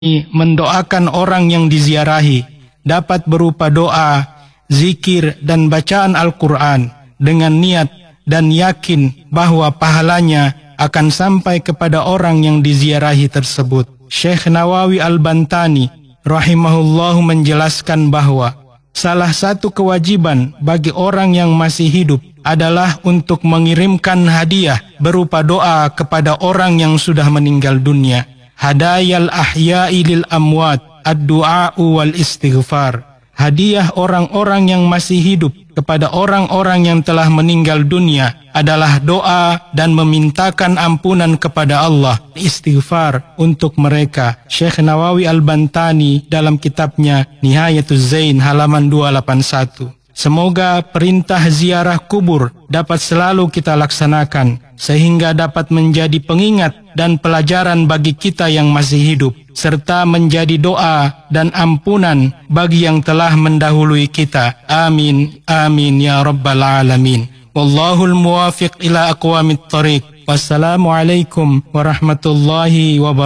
mendoakan orang yang diziarahi dapat berupa doa, zikir, dan bacaan Al-Quran dengan niat dan yakin bahwa pahalanya akan sampai kepada orang yang diziarahi tersebut. Syekh Nawawi Al-Bantani rahimahullahu menjelaskan bahwa salah satu kewajiban bagi orang yang masih hidup adalah untuk mengirimkan hadiah berupa doa kepada orang yang sudah meninggal dunia. Hadayal ahya'i lil amwat ad-du'a'u wal istighfar. Hadiah orang-orang yang masih hidup kepada orang-orang yang telah meninggal dunia adalah doa dan memintakan ampunan kepada Allah, istighfar untuk mereka. Syekh Nawawi Al-Bantani dalam kitabnya Nihayatuz Zain halaman 281. Semoga perintah ziarah kubur dapat selalu kita laksanakan, sehingga dapat menjadi pengingat dan pelajaran bagi kita yang masih hidup, serta menjadi doa dan ampunan bagi yang telah mendahului kita. Amin, amin ya rabbal alamin. Wallahul muwafiq ila aqwamit thariq. Wassalamualaikum warahmatullahi wabarakatuh.